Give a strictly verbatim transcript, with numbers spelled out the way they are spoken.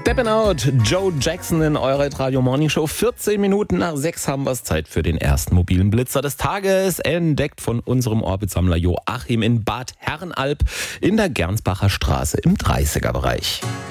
Steppin' Out, Joe Jackson in eurer Radio Morning Show. vierzehn Minuten nach sechs haben wir es, Zeit für den ersten mobilen Blitzer des Tages. Entdeckt von unserem Orbitsammler Joachim in Bad Herrenalb in der Gernsbacher Straße im dreißiger Bereich.